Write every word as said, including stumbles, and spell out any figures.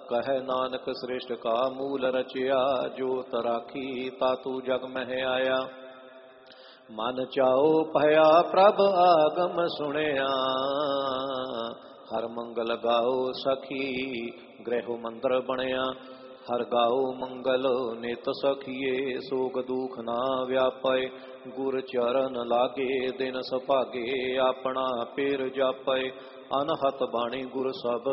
कहे नानक श्रेष्ठ का मूल रचया, जो तराखी तातु जग मह आया। मन चाओ भया प्रभ आगम सुनया, हर मंगल गाओ सखी गृह मंदिर बनया। हर गाओ मंगल नित सखिए, सोग दुख ना व्यापय। गुर चरण लागे दिन सभागे, अपना पेर जापय। अनहत बाणी गुर सब